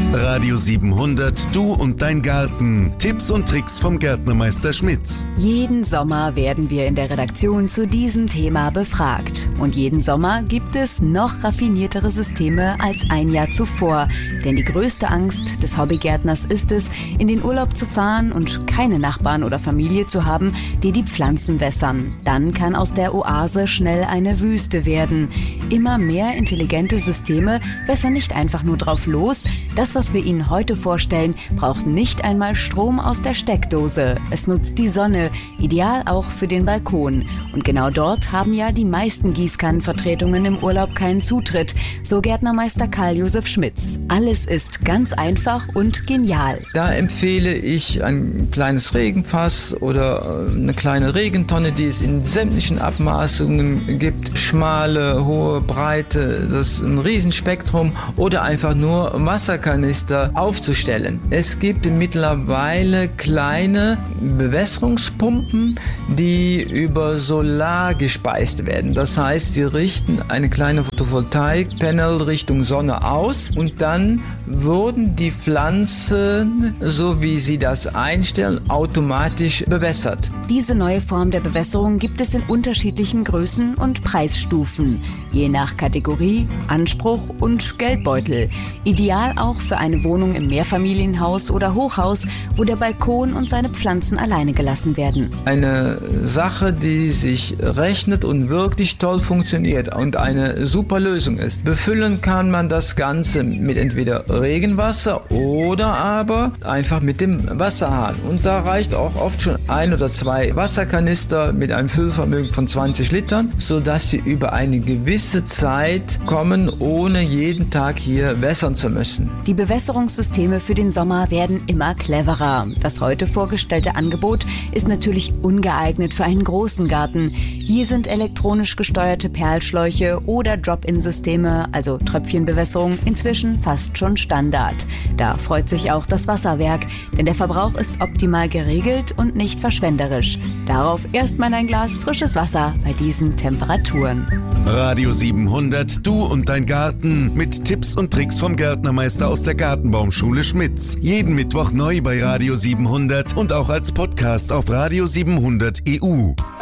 Radio 700, du und dein Garten. Tipps und Tricks vom Gärtnermeister Schmitz. Jeden Sommer werden wir in der Redaktion zu diesem Thema befragt. Und jeden Sommer gibt es noch raffiniertere Systeme als ein Jahr zuvor. Denn die größte Angst des Hobbygärtners ist es, in den Urlaub zu fahren und keine Nachbarn oder Familie zu haben, die die Pflanzen wässern. Dann kann aus der Oase schnell eine Wüste werden. Immer mehr intelligente Systeme wässern nicht einfach nur drauf los. Das, was wir Ihnen heute vorstellen, braucht nicht einmal Strom aus der Steckdose. Es nutzt die Sonne, ideal auch für den Balkon. Und genau dort haben ja die meisten Gießkannenvertretungen im Urlaub keinen Zutritt, so Gärtnermeister Karl-Josef Schmitz. Alles ist ganz einfach und genial. Da empfehle ich ein kleines Regenfass oder eine kleine Regentonne, die es in sämtlichen Abmaßungen gibt. Schmale, hohe, breite, das ist ein Riesenspektrum, oder einfach nur Wasserkanister aufzustellen. Es gibt mittlerweile kleine Bewässerungspumpen, die über Solar gespeist werden. Das heißt, sie richten eine kleine Photovoltaik-Panel Richtung Sonne aus und dann wurden die Pflanzen, so wie sie das einstellen, automatisch bewässert. Diese neue Form der Bewässerung gibt es in unterschiedlichen Größen und Preisstufen, je nach Kategorie, Anspruch und Geldbeutel. Ideal auch für eine Wohnung im Mehrfamilienhaus oder Hochhaus, wo der Balkon und seine Pflanzen alleine gelassen werden. Eine Sache, die sich rechnet und wirklich toll funktioniert und eine super Lösung ist. Befüllen kann man das Ganze mit entweder Regenwasser oder aber einfach mit dem Wasserhahn. Und da reicht auch oft schon 1 oder 2 Wasserkanister mit einem Füllvermögen von 20 Litern, sodass sie über eine gewisse Zeit kommen, ohne jeden Tag hier wässern zu müssen. Die Bewässerungssysteme für den Sommer werden immer cleverer. Das heute vorgestellte Angebot ist natürlich ungeeignet für einen großen Garten. Hier sind elektronisch gesteuerte Perlschläuche oder Drop-in-Systeme, also Tröpfchenbewässerung, inzwischen fast schon Standard. Da freut sich auch das Wasserwerk, denn der Verbrauch ist optimal geregelt und nicht verschwenderisch. Darauf erstmal ein Glas frisches Wasser bei diesen Temperaturen. Radio 700, du und dein Garten. Mit Tipps und Tricks vom Gärtnermeister aus der Gartenbaumschule Schmitz. Jeden Mittwoch neu bei Radio 700 und auch als Podcast auf Radio 700 EU.